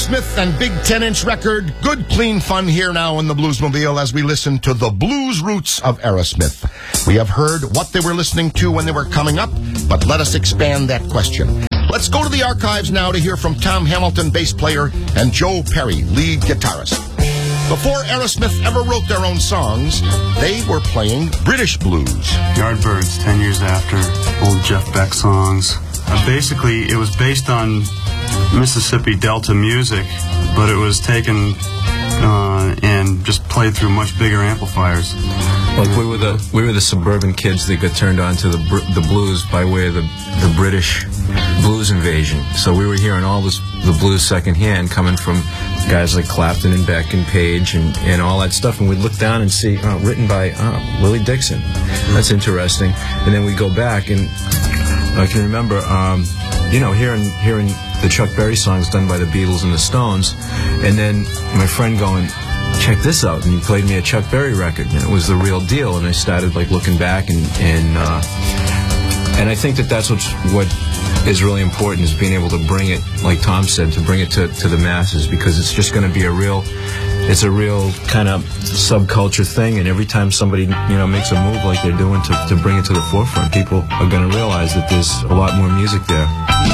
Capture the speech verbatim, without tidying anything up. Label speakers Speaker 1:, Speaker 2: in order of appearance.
Speaker 1: Aerosmith and big ten-inch record. Good, clean fun here now in the Bluesmobile as we listen to the blues roots of Aerosmith. We have heard what they were listening to when they were coming up, but let us expand that question. Let's go to the archives now to hear from Tom Hamilton, bass player, and Joe Perry, lead guitarist. Before Aerosmith ever wrote their own songs, they were playing British blues.
Speaker 2: Yardbirds, ten years after, old Jeff Beck songs. Uh, basically, it was based on Mississippi Delta music, but it was taken uh, and just played through much bigger amplifiers.
Speaker 3: Like we were the we were the suburban kids that got turned on to the the blues by way of the the British blues invasion. So we were hearing all this the blues secondhand coming from guys like Clapton and Beck and Page and, and all that stuff, and we'd look down and see oh, written by oh, Willie Dixon. That's interesting. And then we go back, and I can remember, um, you know, hearing hearing the Chuck Berry songs done by the Beatles and the Stones, and then my friend going, check this out, and he played me a Chuck Berry record, and it was the real deal. And I started like looking back, and and uh, and I think that that's what's, what is really important, is being able to bring it, like Tom said, to bring it to to the masses, because it's just going to be a real, it's a real kind of subculture thing, and every time somebody, you know, makes a move like they're doing to to bring it to the forefront, people are going to realize that there's a lot more music there.